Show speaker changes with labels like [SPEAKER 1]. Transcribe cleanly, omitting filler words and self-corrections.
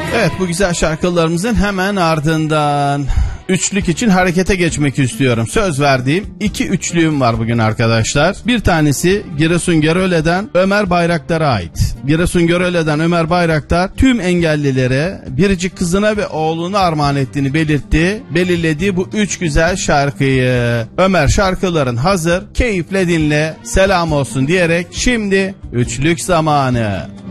[SPEAKER 1] Evet, bu güzel şarkılarımızın hemen ardından üçlük için harekete geçmek istiyorum. Söz verdiğim 2 üçlüğüm var bugün arkadaşlar. Bir tanesi Giresun Göröle'den Ömer Bayraktar'a ait. Giresun Göröle'den Ömer Bayraktar tüm engellilere biricik kızına ve oğlunu armağan ettiğini belirlediği bu 3 güzel şarkıyı. Ömer, şarkıların hazır, keyifle dinle, selam olsun diyerek şimdi üçlük zamanı.